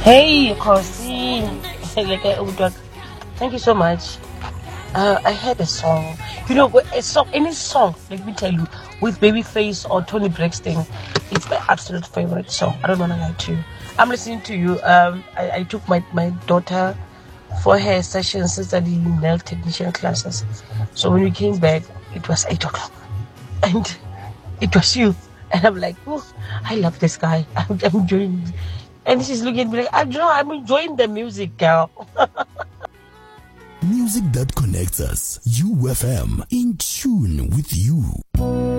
Hey, Christine. Thank you so much. I heard a song. Any song, let me tell you, with Babyface or Tony Braxton, it's my absolute favorite song. I don't want to lie to you. I'm listening to you. I took my daughter for her sessions study nail technician classes. So when we came back, it was 8 o'clock. And it was you. And I'm like, oh, I love this guy. I'm enjoying it. And she's looking at me like, I'm enjoying the music, girl. Music that connects us. UFM, in tune with you.